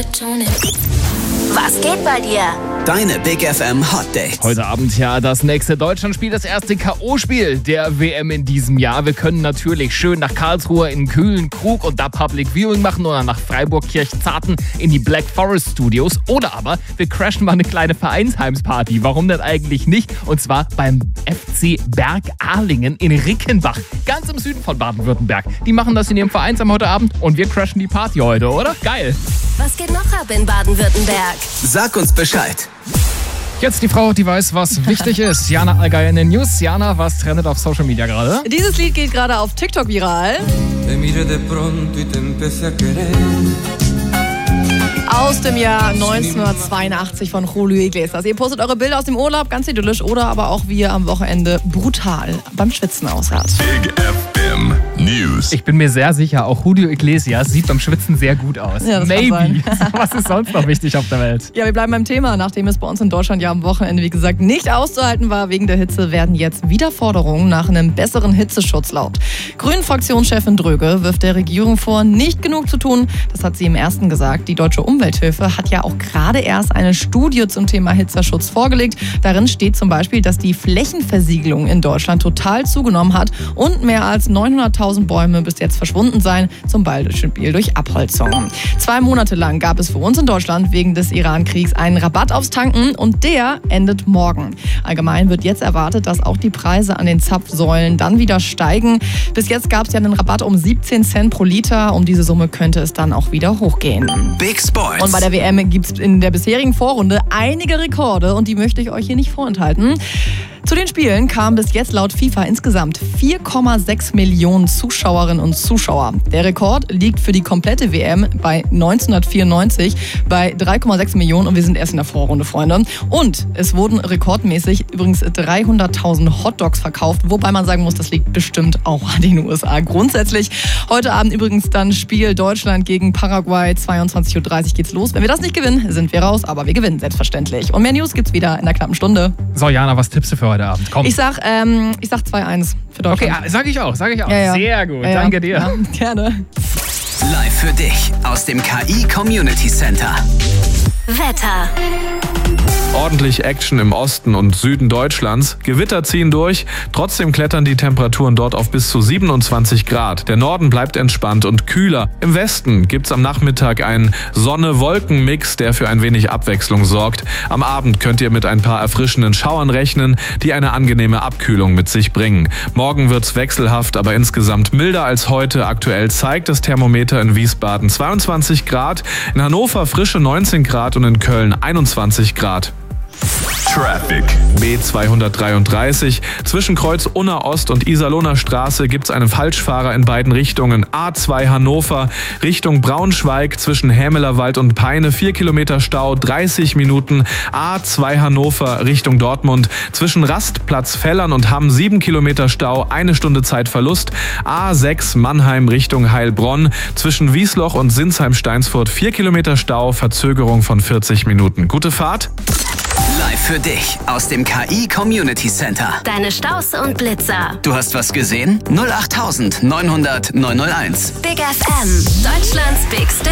Was geht bei dir? Deine Big FM Hot Dates. Heute Abend ja das nächste Deutschlandspiel, das erste K.O.-Spiel der WM in diesem Jahr. Wir können natürlich schön nach Karlsruhe in kühlen Krug und da Public Viewing machen oder nach Freiburg-Kirchzarten in die Black Forest Studios. Oder aber wir crashen mal eine kleine Vereinsheimsparty. Warum denn eigentlich nicht? Und zwar beim FC Berg Ahlingen in Rickenbach, ganz im Süden von Baden-Württemberg. Die machen das in ihrem Vereinsheim heute Abend und wir crashen die Party heute, oder? Geil! Was geht noch ab in Baden-Württemberg? Sag uns Bescheid. Jetzt die Frau, die weiß, was wichtig ist. Jana Allgeier in den News. Jana, was trendet auf Social Media gerade? Dieses Lied geht gerade auf TikTok viral. Aus dem Jahr 1982 von Julio Iglesias. Ihr postet eure Bilder aus dem Urlaub, ganz idyllisch, oder aber auch, wie ihr am Wochenende brutal beim Schwitzen aussaht. Big FM News. Ich bin mir sehr sicher, auch Julio Iglesias sieht beim Schwitzen sehr gut aus. Ja, das Maybe. kann sein. Was ist sonst noch wichtig auf der Welt? Ja, wir bleiben beim Thema. Nachdem es bei uns in Deutschland ja am Wochenende, wie gesagt, nicht auszuhalten war wegen der Hitze, werden jetzt wieder Forderungen nach einem besseren Hitzeschutz laut. Grünen-Fraktionschefin Dröge wirft der Regierung vor, nicht genug zu tun. Das hat sie im ersten gesagt. Die Deutsche Umwelthilfe hat ja auch gerade erst eine Studie zum Thema Hitzeschutz vorgelegt. Darin steht zum Beispiel, dass die Flächenversiegelung in Deutschland total zugenommen hat und mehr als 900.000 Bäume bis jetzt verschwunden seien, zum Beispiel durch Abholzung. 2 Monate lang gab es für uns in Deutschland wegen des Iran-Kriegs einen Rabatt aufs Tanken und der endet morgen. Allgemein wird jetzt erwartet, dass auch die Preise an den Zapfsäulen dann wieder steigen. Bis jetzt gab es ja einen Rabatt um 17 Cent pro Liter. Um diese Summe könnte es dann auch wieder hochgehen. Big Sports. Und bei der WM gibt es in der bisherigen Vorrunde einige Rekorde und die möchte ich euch hier nicht vorenthalten. Zu den Spielen kamen bis jetzt laut FIFA insgesamt 4,6 Millionen Zuschauerinnen und Zuschauer. Der Rekord liegt für die komplette WM bei 1994 bei 3,6 Millionen und wir sind erst in der Vorrunde, Freunde. Und es wurden rekordmäßig übrigens 300.000 Hotdogs verkauft, wobei man sagen muss, das liegt bestimmt auch an den USA. Grundsätzlich heute Abend übrigens dann Spiel Deutschland gegen Paraguay, 22.30 Uhr geht's los. Wenn wir das nicht gewinnen, sind wir raus, aber wir gewinnen selbstverständlich. Und mehr News gibt's wieder in einer knappen Stunde. So, Jana, was tippst du für heute Abend? Komm. Ich sag 2-1 für Deutschland. Okay, sag ich auch. Ja. Sehr gut, Ja. danke dir. Ja, gerne. Live für dich aus dem KI Community Center. Wetter. Ordentlich Action im Osten und Süden Deutschlands. Gewitter ziehen durch. Trotzdem klettern die Temperaturen dort auf bis zu 27 Grad. Der Norden bleibt entspannt und kühler. Im Westen gibt's am Nachmittag einen Sonne-Wolken-Mix, der für ein wenig Abwechslung sorgt. Am Abend könnt ihr mit ein paar erfrischenden Schauern rechnen, die eine angenehme Abkühlung mit sich bringen. Morgen wird's wechselhaft, aber insgesamt milder als heute. Aktuell zeigt das Thermometer in Wiesbaden 22 Grad, in Hannover frische 19 Grad und in Köln 21 Grad. Traffic. B233. Zwischen Kreuz Unna Ost und Iserlohner Straße gibt's einen Falschfahrer in beiden Richtungen. A2 Hannover Richtung Braunschweig zwischen Hämelerwald und Peine 4 Kilometer Stau, 30 Minuten. A2 Hannover Richtung Dortmund zwischen Rastplatz Fellern und Hamm 7 Kilometer Stau, 1 Stunde Zeitverlust. A6 Mannheim Richtung Heilbronn zwischen Wiesloch und Sinsheim-Steinsfurt 4 Kilometer Stau, Verzögerung von 40 Minuten. Gute Fahrt. Live für dich aus dem KI Community Center. Deine Staus und Blitzer. Du hast was gesehen? 08900 901. Big FM. Deutschlands Big Station.